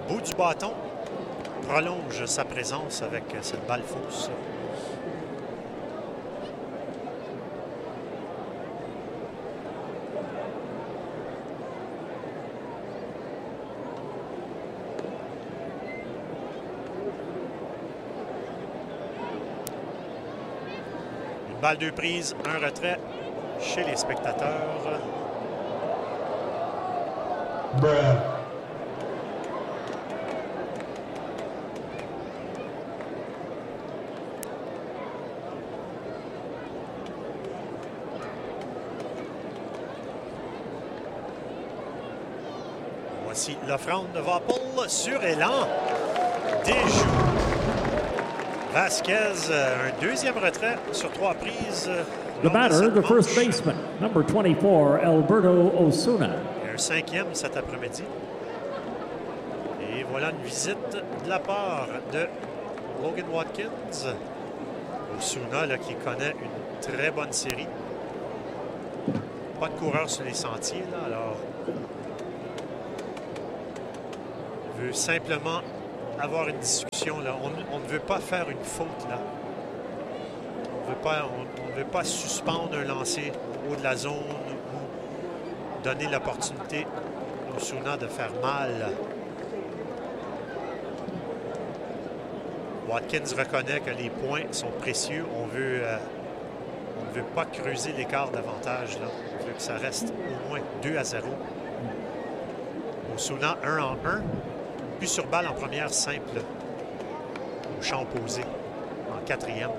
bout du bâton, prolonge sa présence avec cette balle fausse. Une balle deux prises, un retrait chez les spectateurs. Voici l'offrande de Vapol sur élan. Déjoue. Vasquez, un deuxième retrait sur trois prises. The batter, the first baseman, number 24, Alberto Osuna. Et un cinquième cet après-midi. Et voilà une visite de la part de Logan Watkins. Osuna là, qui connaît une très bonne série. Pas de coureur sur les sentiers, là, alors veut simplement avoir une discussion. Là. On ne veut pas faire une faute. Là. On ne veut pas suspendre un lancer au haut de la zone ou donner l'opportunité à Osuna de faire mal. Watkins reconnaît que les points sont précieux. On ne veut pas creuser l'écart d'avantage. Là. On veut que ça reste au moins 2-0. Osuna 1-1. But sur balle en première simple au champ opposé en quatrième.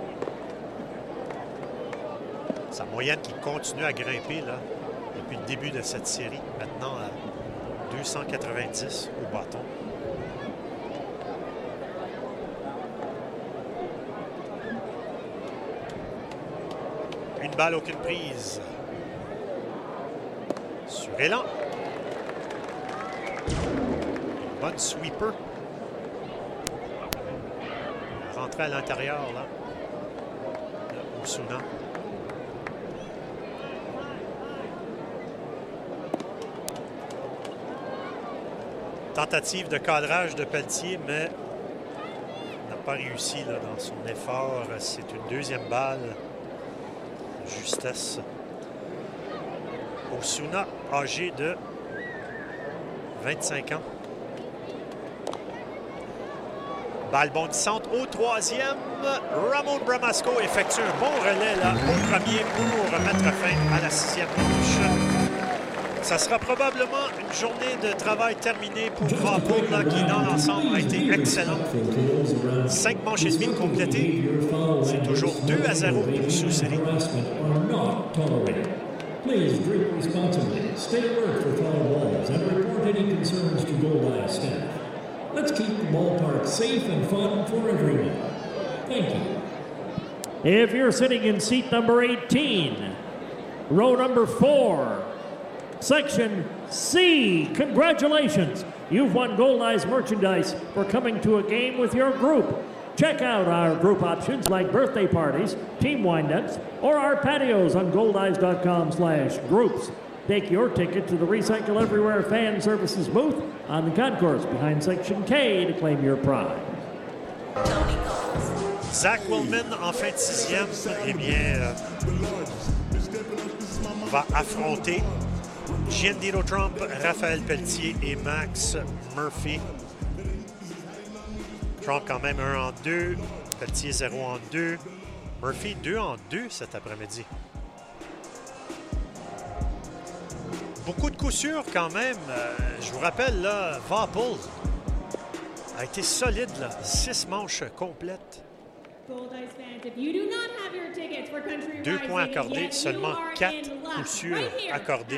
Sa moyenne qui continue à grimper là, depuis le début de cette série, maintenant à 290 au bâton. Une balle, aucune prise. Sur élan. Bonne sweeper. Rentrée à l'intérieur, là. Osuna. Tentative de cadrage de Pelletier, mais n'a pas réussi là, dans son effort. C'est une deuxième balle. Justesse. Osuna, âgé de 25 ans. Balle bondissante au troisième. Ramon Bramasco effectue un bon relais là, au premier pour mettre fin à la sixième manche. Ça sera probablement une journée de travail terminée pour Vapol qui, dans l'ensemble, a été excellent. 5 manches et demie de complétées. C'est toujours 2-0 pour Sioux-City. Please drink responsibly, stay alert for foul balls, and report any concerns to Gold Eye staff. Let's keep the ballpark safe and fun for everyone. Thank you. If you're sitting in seat number 18, row number 4, Section C, congratulations. You've won Gold Eye's merchandise for coming to a game with your group. Check out our group options like birthday parties, team wind-ups, or our patios on goldeyes.com/groups. Take your ticket to the Recycle Everywhere Fan Services booth on the concourse behind Section K to claim your prize. Zach Willman, en fin de sixième, eh bien, va affronter Giancarlo Trump, Raphaël Pelletier et Max Murphy. Trump quand même 1 en 2, Pelletier 0 en 2, Murphy 2 en 2 cet après-midi. Beaucoup de coups sûrs quand même. Je vous rappelle, là, Vapol a été solide, là, 6 manches complètes. 2 points accordés, seulement 4 coups sûrs accordés.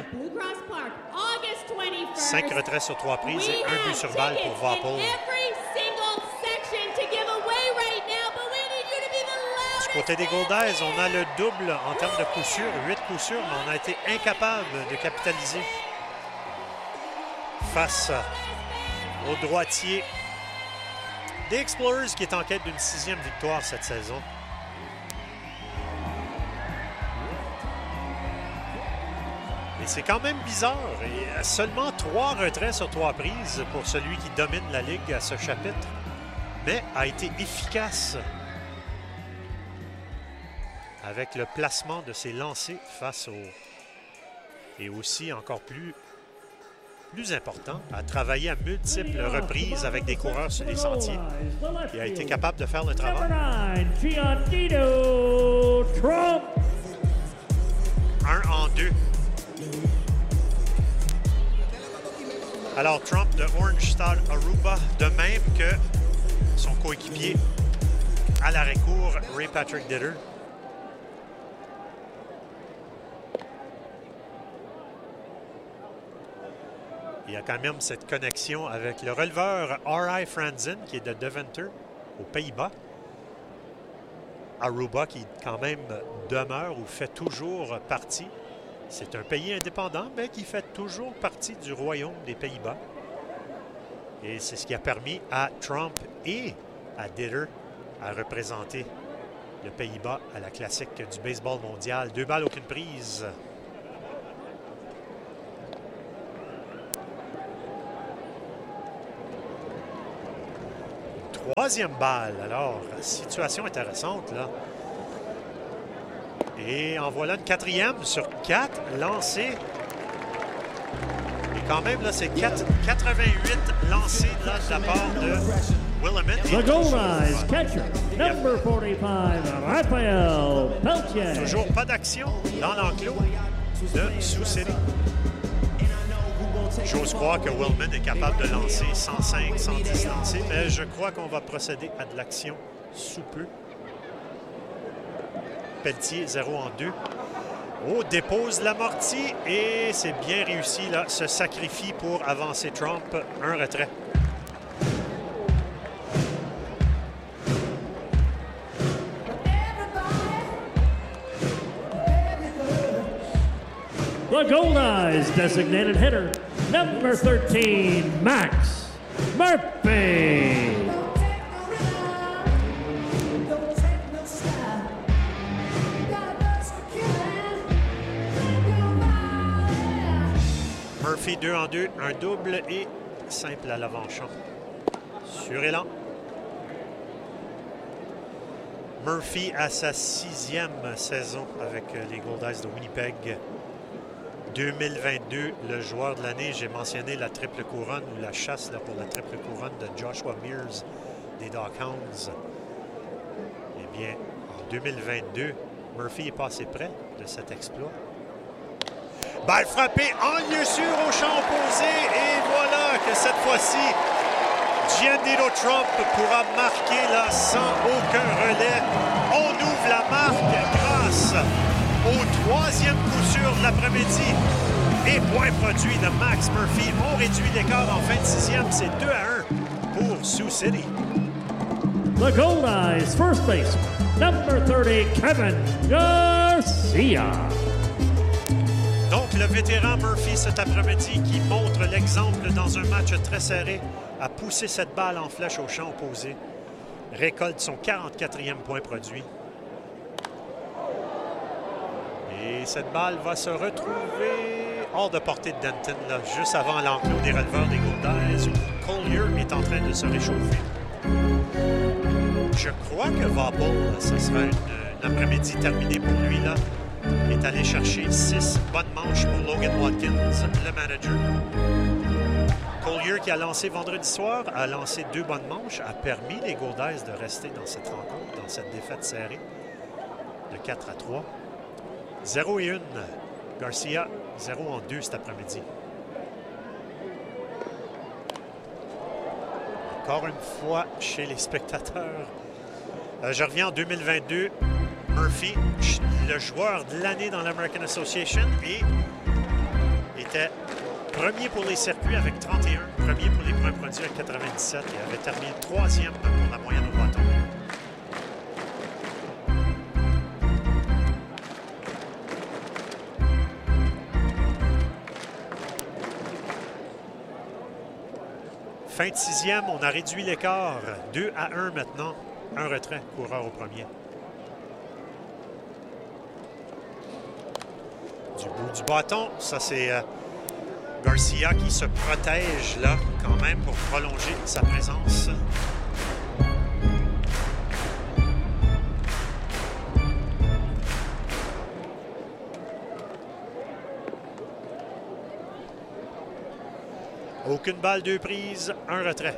5 retraits sur 3 prises et 1 but sur balle pour Vapol. Du côté des Goldeyes, on a le double en termes de coups sûrs, 8 coups sûrs, mais on a été incapable de capitaliser face au droitier des Explorers qui est en quête d'une 6e victoire cette saison. Et c'est quand même bizarre. Et seulement 3 retraits sur 3 prises pour celui qui domine la Ligue à ce chapitre, mais a été efficace avec le placement de ses lancers face au... Et aussi, encore plus important, a travaillé à multiples reprises avec des coureurs sur les sentiers. Il a été capable de faire le travail. 1 en 2. Alors, Trump de Orange Star Aruba, de même que son coéquipier à l'arrêt-court, Ray Patrick Ditter. Il y a quand même cette connexion avec le releveur R.I. Franzen, qui est de Deventer, aux Pays-Bas. Aruba, qui quand même demeure ou fait toujours partie. C'est un pays indépendant, mais qui fait toujours partie du royaume des Pays-Bas. Et c'est ce qui a permis à Trump et à Ditter à représenter le Pays-Bas à la classique du baseball mondial. 2 balles, aucune prise. Troisième balle. Alors, situation intéressante, là. Et en voilà une 4e sur 4 lancés. Et quand même, là, c'est 88 lancés là, de la part de Willamette. The Goldeyes catcher, number 45, Raphaël Pelletier. Toujours pas d'action dans l'enclos de Sioux City. J'ose croire que Willman est capable de lancer 105, 110 lancers, mais je crois qu'on va procéder à de l'action sous peu. Pelletier, 0 en 2. Oh, dépose l'amorti et c'est bien réussi, là. Se sacrifie pour avancer Trump. Un retrait. The Goldeyes designated hitter, number 13, Max Murphy. Murphy, 2 en 2, un double et simple à l'avant-champ. Sur élan. Murphy à sa 6e saison avec les Goldeyes de Winnipeg. 2022, le joueur de l'année, j'ai mentionné la triple couronne ou la chasse là, pour la triple couronne de Joshua Mears des Doghounds. Eh bien, en 2022, Murphy est passé près de cet exploit. Balle frappée en lieu sûr au champ opposé et voilà que cette fois-ci, Giancarlo Trump pourra marquer là sans aucun relais. On ouvre la marque grâce au 3e coup sûr de l'après-midi. Et point produit de Max Murphy. On réduit l'écart en fin de 6e. C'est 2-1 pour Sioux City. The Goldeyes first base, number 30, Kevin Garcia. Donc, le vétéran Murphy cet après-midi qui montre l'exemple dans un match très serré a poussé cette balle en flèche au champ opposé. Récolte son 44e point produit. Et cette balle va se retrouver hors de portée de Denton, là, juste avant l'enclos des releveurs des Goldeyes, où Collier est en train de se réchauffer. Je crois que Vapple, ce sera un après-midi terminé pour lui, là. Est allé chercher 6 bonnes manches pour Logan Watkins, le manager. Collier, qui a lancé vendredi soir, a lancé 2 bonnes manches, a permis les Goldeyes de rester dans cette rencontre, dans cette défaite serrée de 4-3. 0 et 1. Garcia, 0 en 2 cet après-midi. Encore une fois chez les spectateurs. Je reviens en 2022. Murphy, le joueur de l'année dans l'American Association, et était premier pour les circuits avec 31, premier pour les points produits avec 97 et avait terminé 3e pour la moyenne au bâton. Fin de 6e, on a réduit l'écart. 2-1 maintenant. Un retrait, coureur au premier. Du bout du bâton, ça c'est Garcia qui se protège là quand même pour prolonger sa présence. Aucune balle, 2 prises, un retrait.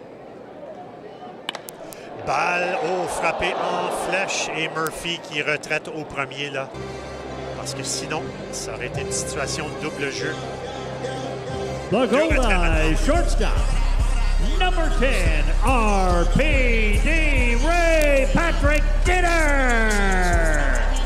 Balle, frappée en flèche et Murphy qui retraite au premier là. Parce que sinon, ça aurait été une situation de double jeu. The Goldeye shortstop, number 10, RPD Ray Patrick Dinner.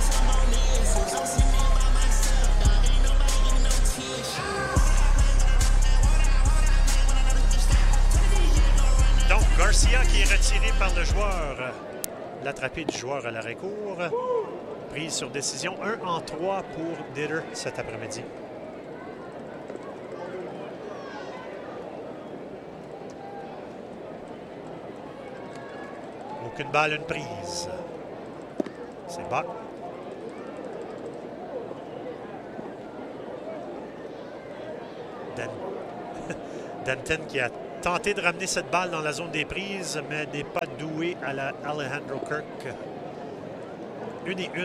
Donc, Garcia qui est retiré par le joueur. L'attrapé du joueur à l'arrêt-court. Prise sur décision 1-3 pour Ditter cet après-midi. Aucune balle, une prise. C'est bas. Denton qui a tenté de ramener cette balle dans la zone des prises, mais n'est pas doué à la Alejandro Kirk. 1-1.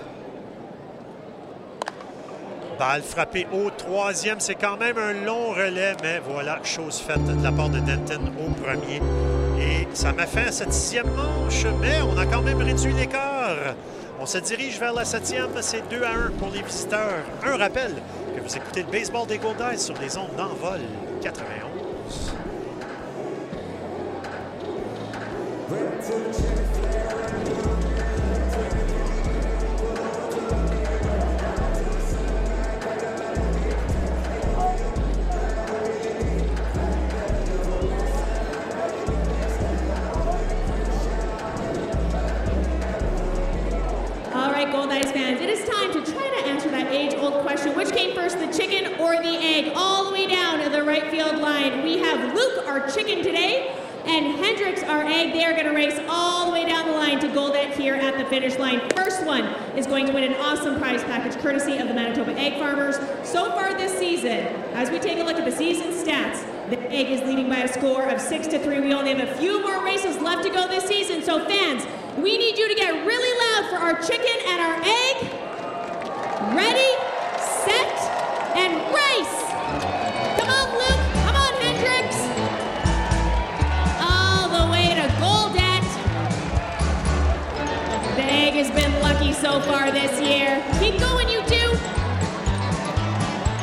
Balle frappée au 3e. C'est quand même un long relais, mais voilà, chose faite de la part de Denton au premier. Et ça m'a fait à cette 6e manche, mais on a quand même réduit l'écart. On se dirige vers la 7e. C'est 2-1 pour les visiteurs. Un rappel que vous écoutez le baseball des Goldeyes sur les ondes d'Envol 91. Goldeyes fans, it is time to try to answer that age-old question, which came first, the chicken or the egg? All the way down to the right field line. We have Luke, our chicken today, and Hendricks, our egg. They are going to race all the way down the line to Goldet here at the finish line. First one is going to win an awesome prize package courtesy of the Manitoba Egg Farmers. So far this season, as we take a look at the season stats, the egg is leading by a score of 6-3. We only have a few more races left to go this season, so fans, we need you to get really loud for our chicken and our egg. Ready, set, and race! Come on, Luke. Come on, Hendricks. All the way to Goldet. The egg has been lucky so far this year.